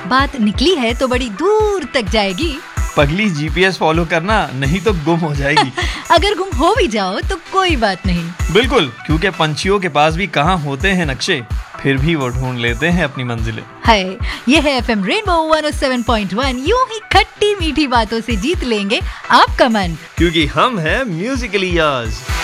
बात निकली है तो बड़ी दूर तक जाएगी। पगली जीपीएस फॉलो करना, नहीं तो गुम हो जाएगी। अगर गुम हो भी जाओ तो कोई बात नहीं। बिल्कुल, क्योंकि पंछियों के पास भी कहाँ होते हैं नक्शे, फिर भी वो ढूंढ लेते हैं अपनी मंजिलें। हाय, ये है एफएम रेनबो 107.1। यूं ही खट्टी मीठी बातों से जीत लेंगे आपका मन, क्योंकि हम हैं म्यूजिकली यार्स।